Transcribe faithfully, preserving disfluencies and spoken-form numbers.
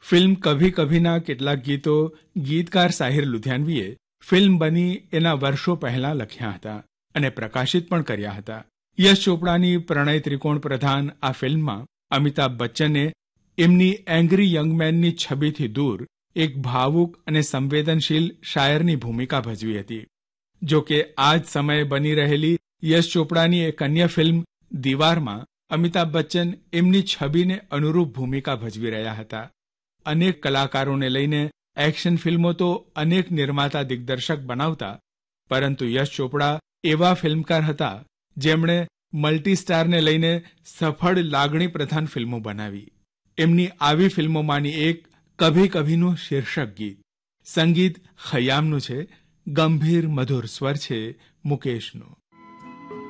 Film કભી કભીના કેટલાક ગીતો ગીતકાર સાહિર લુધિયાનવીએ ફિલ્મ બની એના વર્ષો પહેલા લખ્યા હતા અને પ્રકાશિત પણ કર્યા હતા. યશ ચોપડાની પ્રણય ત્રિકોણ પ્રધાન આ ફિલ્મમાં અમિતાભ બચ્ચને એમની એંગ્રી યંગ મેનની છબીથી દૂર એક ભાવુક અને સંવેદનશીલ શાયરની ભૂમિકા ભજવી હતી. જો કે આ જ સમયે બની રહેલી યશ ચોપડાની એક અન્ય ફિલ્મ દીવારમાં અમિતાભ બચ્ચન એમની છબીને અનુરૂપ ભૂમિકા ભજવી રહ્યા હતા. અનેક કલાકારોને લઈને એક્શન ફિલ્મો તો અનેક નિર્માતા દિગ્દર્શક બનાવતા, પરંતુ યશ ચોપડા એવા ફિલ્મકાર હતા જેમણે મલ્ટી સ્ટારને લઈને સફળ લાગણી પ્રધાન ફિલ્મો બનાવી. એમની આવી ફિલ્મોમાંની એક કભી કભીનું શીર્ષક ગીત. સંગીત ખયામનું છે, ગંભીર મધુર સ્વર છે મુકેશનો.